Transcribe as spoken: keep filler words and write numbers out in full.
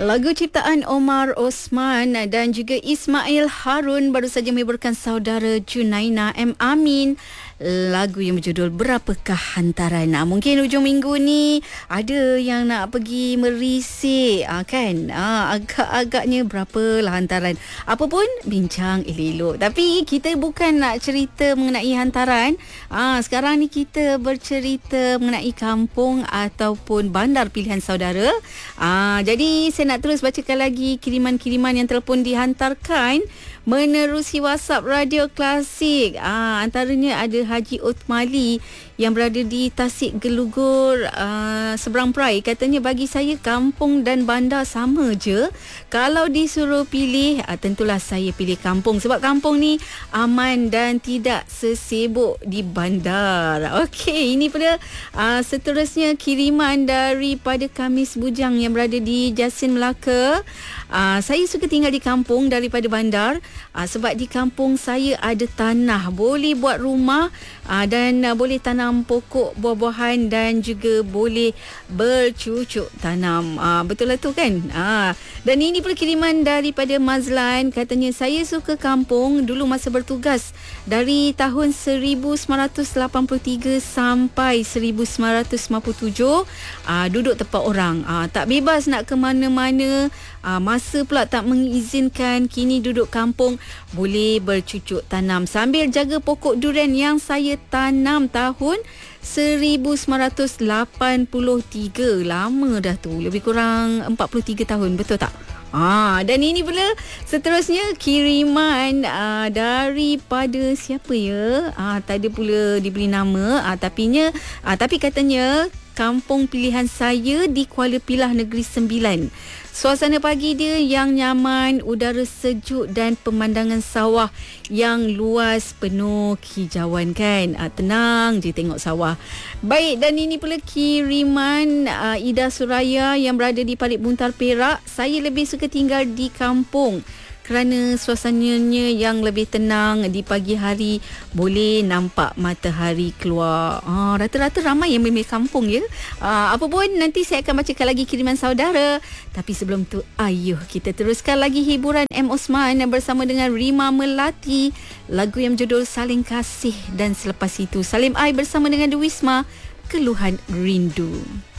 Lagu ciptaan Omar Osman dan juga Ismail Harun baru saja menghiburkan saudara Junaina M. Amin. Lagu yang berjudul Berapakah Hantaran. Nah, mungkin hujung minggu ni ada yang nak pergi merisik, ah, kan? Ah, agak-agaknya berapalah hantaran. Apa pun bincang elok-elok. Tapi kita bukan nak cerita mengenai hantaran. Ah, sekarang ni kita bercerita mengenai kampung ataupun bandar pilihan saudara. Ah, jadi saya nak terus bacakan lagi kiriman-kiriman yang telepon dihantarkan menerusi WhatsApp Radio Klasik. Ah, antaranya ada Haji Utmali yang berada di Tasik Gelugur, uh, seberang Perai. Katanya bagi saya kampung dan bandar sama je. Kalau disuruh pilih, uh, tentulah saya pilih kampung. Sebab kampung ni aman dan tidak sesibuk di bandar. Okey, ini pada uh, seterusnya kiriman daripada Kamis Bujang yang berada di Jasin Melaka. Uh, saya suka tinggal di kampung daripada bandar. Uh, sebab di kampung saya ada tanah, boleh buat rumah uh, dan uh, boleh tanam pokok buah-buahan dan juga boleh bercucuk tanam. Uh, betul lah tu kan? Uh, dan ini pula kiriman daripada Mazlan. Katanya saya suka kampung dulu masa bertugas dari tahun seribu sembilan ratus lapan puluh tiga sampai seribu sembilan ratus sembilan puluh tujuh. Uh, duduk tempat orang. Uh, tak bebas nak ke mana-mana. Uh, masa pula tak mengizinkan. Kini duduk kampung boleh bercucuk tanam sambil jaga pokok durian yang saya tanam tahun seribu sembilan ratus lapan puluh tiga. Lama dah tu, lebih kurang empat puluh tiga tahun, betul tak? Ah, dan ini pula seterusnya kiriman ah, daripada siapa ya? Ah, tak ada pula diberi nama, ah, tapinya ah, tapi katanya kampung pilihan saya di Kuala Pilah Negeri Sembilan. Suasana pagi dia yang nyaman, udara sejuk dan pemandangan sawah yang luas penuh hijauan kan. Ah, tenang je tengok sawah. Baik, dan ini pula kiriman ah, Ida Suraya yang berada di Parit Buntar Perak. Saya lebih suka tinggal di kampung kerana suasananya yang lebih tenang. Di pagi hari boleh nampak matahari keluar. Ah, rata-rata ramai yang memilih kampung ya. Ah, apa pun nanti saya akan bacakan lagi kiriman saudara. Tapi sebelum tu, ayuh kita teruskan lagi hiburan M. Osman bersama dengan Rima Melati. Lagu yang berjudul Saling Kasih. Dan selepas itu Salim I bersama dengan Dewisma, Keluhan Rindu.